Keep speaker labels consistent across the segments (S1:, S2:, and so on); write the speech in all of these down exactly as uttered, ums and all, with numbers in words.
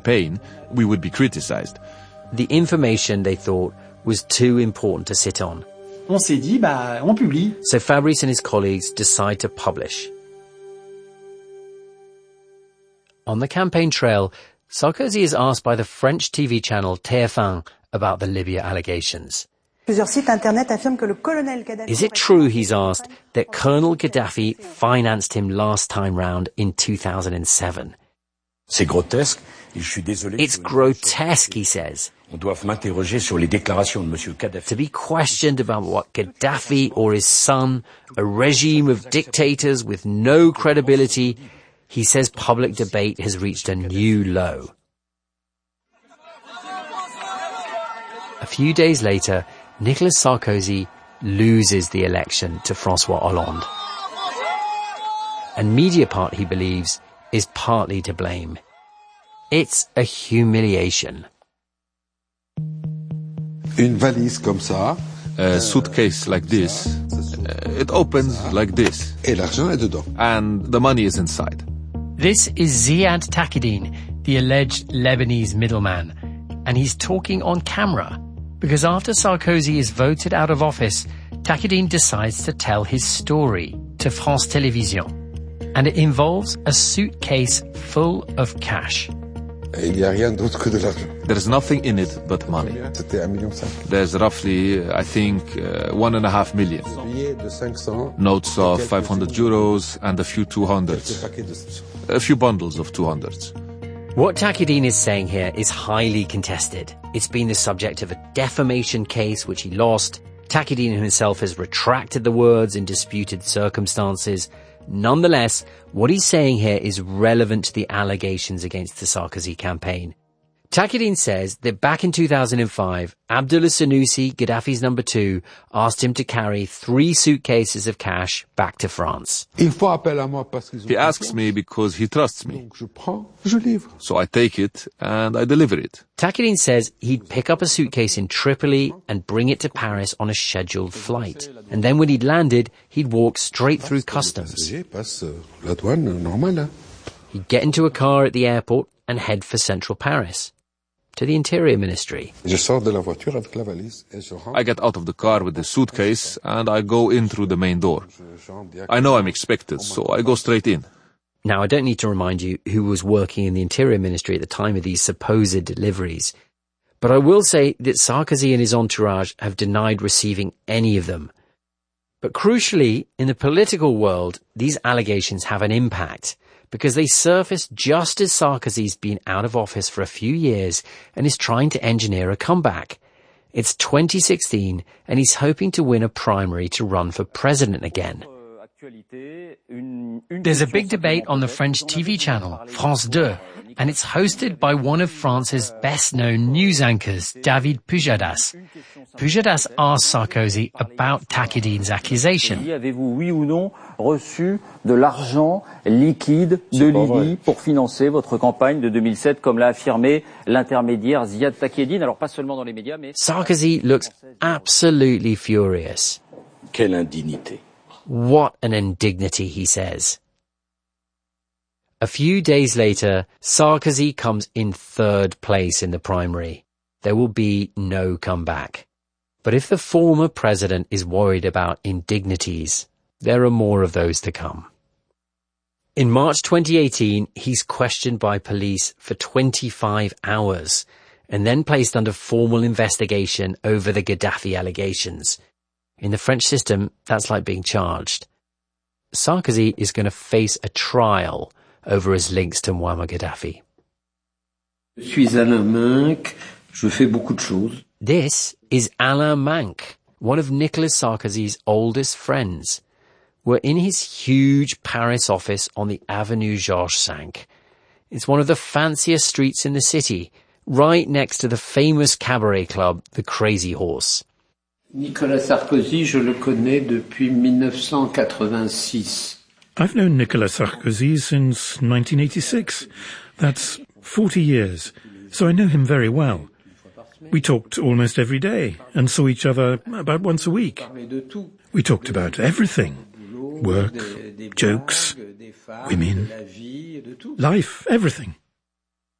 S1: campaign, we would be criticized.
S2: The information, they thought, was too important to sit on.
S3: On s'est dit, bah, on publie.
S2: So Fabrice and his colleagues decide to publish. On the campaign trail, Sarkozy is asked by the French T V channel T F one about the Libya allegations. Is it true, he's asked, that Colonel Gaddafi financed him last time round in two thousand seven? It's grotesque, he says. To be questioned about what Gaddafi or his son, a regime of dictators with no credibility, he says public debate has reached a new low. A few days later, Nicolas Sarkozy loses the election to François Hollande. And Mediapart, he believes, is partly to blame. It's a humiliation.
S4: Une valise comme ça.
S1: A suitcase like this. Uh, it opens like this.
S4: Et l'argent est dedans.
S1: And the money is inside.
S5: This is Ziad Taqiyuddin, the alleged Lebanese middleman. And he's talking on camera. Because after Sarkozy is voted out of office, Taqiyuddin decides to tell his story to France Télévisions. And it involves a suitcase full of cash.
S4: Il y a rien d'autre que de l'argent.
S1: There's nothing in it but money.
S4: C'était un million cinq.
S1: There's roughly, I think, uh, one and a half million. Notes of five hundred euros and a few two hundreds. A few bundles of two hundreds.
S2: What Taqiyuddin is saying here is highly contested. It's been the subject of a defamation case which he lost. Taqiyuddin himself has retracted the words in disputed circumstances. Nonetheless, what he's saying here is relevant to the allegations against the Sarkozy campaign. Taqiyuddin says that back in two thousand five, Abdullah Senussi, Gaddafi's number two, asked him to carry three suitcases of cash back to France.
S1: He asks me because he trusts me. So I take it and I deliver it.
S2: Taqiyuddin says he'd pick up a suitcase in Tripoli and bring it to Paris on a scheduled flight. And then when he'd landed, he'd walk straight through customs. He'd get into a car at the airport and head for central Paris, to the Interior Ministry.
S1: I get out of the car with the suitcase and I go in through the main door. I know I'm expected, so I go straight in.
S2: Now, I don't need to remind you who was working in the Interior Ministry at the time of these supposed deliveries, but I will say that Sarkozy and his entourage have denied receiving any of them. But crucially, in the political world, these allegations have an impact, because they surfaced just as Sarkozy's been out of office for a few years and is trying to engineer a comeback. It's twenty sixteen and he's hoping to win a primary to run for president again.
S5: There's a big debate on the French T V channel, France two, and it's hosted by one of France's best-known news anchors, David Pujadas. Pujadas asked Sarkozy about Taqiyuddin's accusation.
S6: Avez-vous, oui ou non, reçu de l'argent liquide de Libye pour financer votre campagne de deux mille sept, comme l'a affirmé l'intermédiaire Ziad Taqiyuddin? Alors pas seulement dans les médias, mais...
S2: Sarkozy looks absolutely furious.
S7: Quelle indignité.
S2: What an indignity, he says. A few days later, Sarkozy comes in third place in the primary. There will be no comeback. But if the former president is worried about indignities, there are more of those to come. In March twenty eighteen, he's questioned by police for twenty-five hours and then placed under formal investigation over the Gaddafi allegations. In the French system, that's like being charged. Sarkozy is going to face a trial over his links to Muammar Gaddafi.
S7: Je suis Alain Minc. Je fais beaucoup de choses.
S2: This is Alain Minc, one of Nicolas Sarkozy's oldest friends. We're in his huge Paris office on the Avenue Georges Cinq. It's one of the fanciest streets in the city, right next to the famous cabaret club, the Crazy Horse.
S7: Nicolas Sarkozy, je le connais depuis mille neuf cent quatre-vingt-six.
S8: I've known Nicolas Sarkozy since nineteen eighty-six. That's forty years, so I know him very well. We talked almost every day and saw each other about once a week. We talked about everything. Work, jokes, women, life, everything.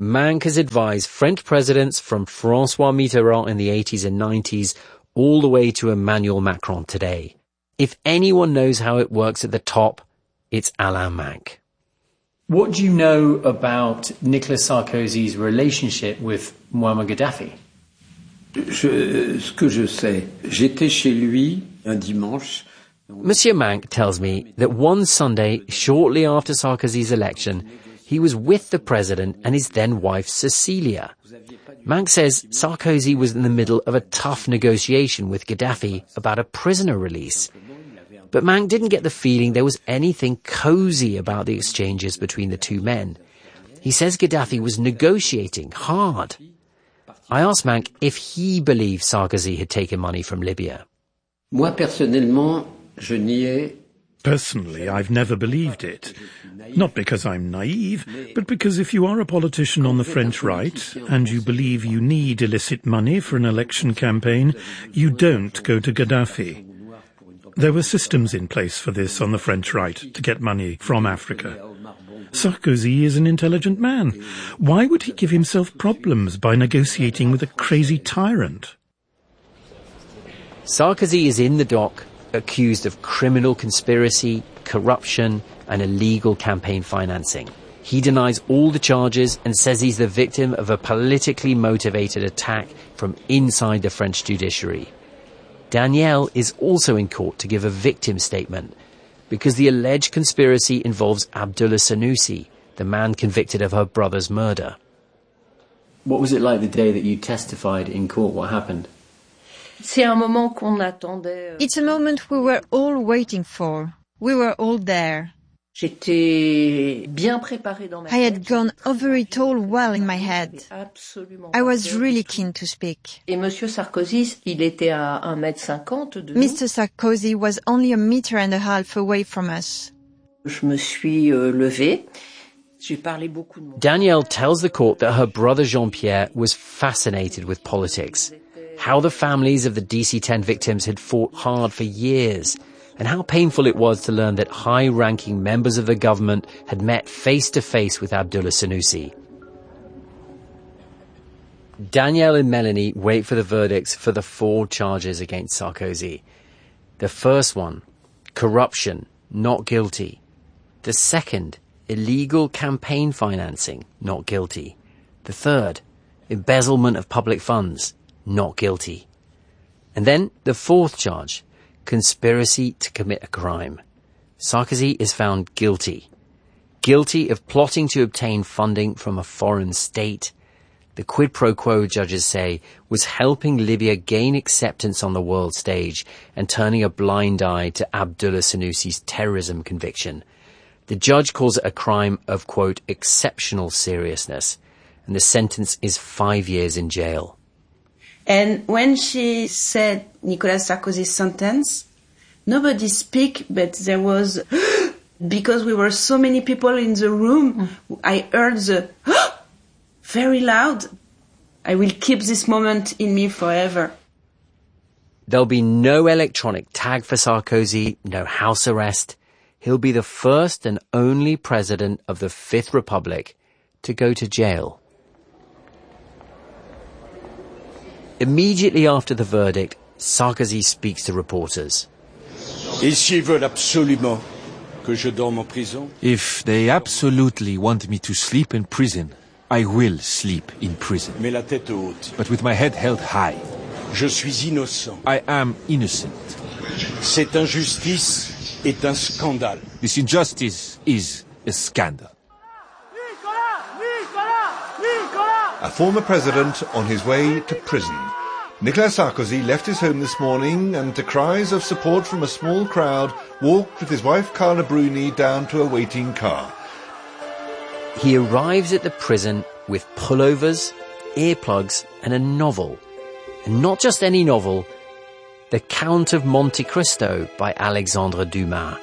S2: Manc has advised French presidents from François Mitterrand in the eighties and nineties all the way to Emmanuel Macron today. If anyone knows how it works at the top, it's Alain Manc.
S3: What do you know about Nicolas Sarkozy's relationship with Muammar Gaddafi?
S7: Je, ce que je sais, j'étais chez lui un dimanche.
S2: Monsieur Manc tells me that one Sunday, shortly after Sarkozy's election, he was with the president and his then wife Cecilia. Manc says Sarkozy was in the middle of a tough negotiation with Gaddafi about a prisoner release. But Manc didn't get the feeling there was anything cozy about the exchanges between the two men. He says Gaddafi was negotiating hard. I asked Manc if he believed Sarkozy had taken money from Libya.
S7: Moi, personnellement, je n'y ai...
S8: Personally, I've never believed it. Not because I'm naive, but because if you are a politician on the French right, and you believe you need illicit money for an election campaign, you don't go to Gaddafi. There were systems in place for this on the French right, to get money from Africa. Sarkozy is an intelligent man. Why would he give himself problems by negotiating with a crazy tyrant?
S2: Sarkozy is in the dock, accused of criminal conspiracy, corruption, and illegal campaign financing. He denies all the charges and says he's the victim of a politically motivated attack from inside the French judiciary. Danielle is also in court to give a victim statement because the alleged conspiracy involves Abdullah Senussi, the man convicted of her brother's murder.
S3: What was it like the day that you testified in court? What happened?
S9: It's a moment we were all waiting for. We were all there. I had gone over it all well in my head. I was really keen to speak. Mister Sarkozy was only a meter and a half away from us.
S2: Danielle tells the court that her brother Jean-Pierre was fascinated with politics, how the families of the D C ten victims had fought hard for years, and how painful it was to learn that high-ranking members of the government had met face-to-face with Abdullah Senussi. Danielle and Melanie wait for the verdicts for the four charges against Sarkozy. The first one, corruption, not guilty. The second, illegal campaign financing, not guilty. The third, embezzlement of public funds, not guilty. And then the fourth charge, conspiracy to commit a crime. Sarkozy is found guilty. Guilty of plotting to obtain funding from a foreign state. The quid pro quo, judges say, was helping Libya gain acceptance on the world stage and turning a blind eye to Abdullah Senussi's terrorism conviction. The judge calls it a crime of, quote, exceptional seriousness, and the sentence is five years in jail.
S10: And when she said Nicolas Sarkozy's sentence, nobody spoke, but there was, because we were so many people in the room, I heard the, very loud. I will keep this moment in me forever.
S2: There'll be no electronic tag for Sarkozy, no house arrest. He'll be the first and only president of the Fifth Republic to go to jail. Immediately after the verdict, Sarkozy speaks to reporters.
S1: If they absolutely want me to sleep in prison, I will sleep in prison. But with my head held high. I am innocent. This injustice is a scandal.
S11: A former president on his way to prison. Nicolas Sarkozy left his home this morning and, to cries of support from a small crowd, walked with his wife Carla Bruni down to a waiting car.
S2: He arrives at the prison with pullovers, earplugs and a novel. And not just any novel, The Count of Monte Cristo by Alexandre Dumas.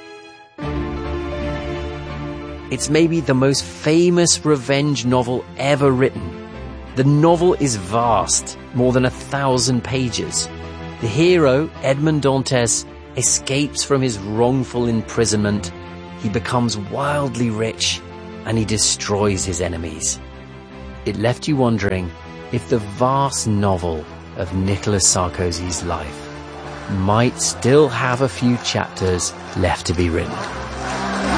S2: It's maybe the most famous revenge novel ever written. The novel is vast, more than a thousand pages. The hero, Edmond Dantes, escapes from his wrongful imprisonment. He becomes wildly rich, and he destroys his enemies. it left you wondering if the vast novel of Nicolas Sarkozy's life might still have a few chapters left to be written.